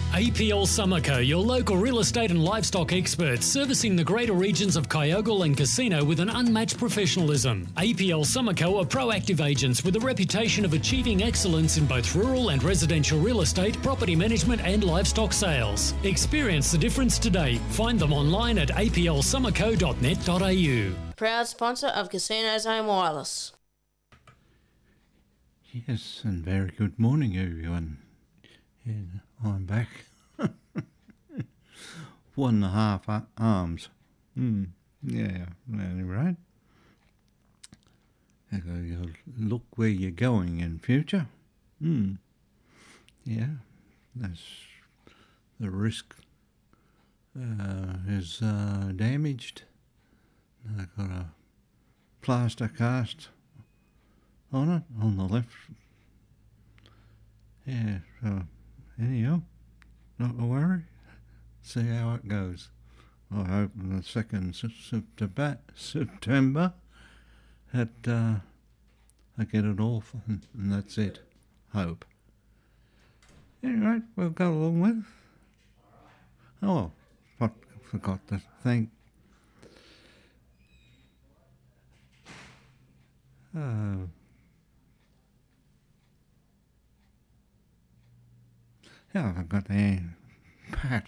APL Summerco, your local real estate and livestock experts, servicing the greater regions of Kyogle and Casino with an unmatched professionalism. APL Summerco are proactive agents with a reputation of achieving excellence in both rural and residential real estate, property management and livestock sales. Experience the difference today. Find them online at aplsummerco.net.au. Proud sponsor of Casino's Home Wireless. Yes, and very good morning, everyone. Yeah, I'm back. 1.5 arms. Yeah, right. You look where you're going in future. Yeah, that's the risk is damaged. I've got a plaster cast on it, on the left. Yeah, so anyhow, not to worry. See how it goes. I hope on the 2nd September that I get it off and that's it. Hope. Anyway, we'll go along with. Oh, forgot to thank yeah, I've got the Pat.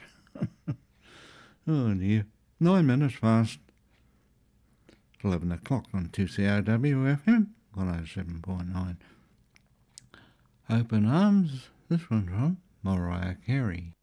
Oh dear. 9 minutes past 11 o'clock on 2CRW FM 107.9. Open Arms, this one's from Mariah Carey.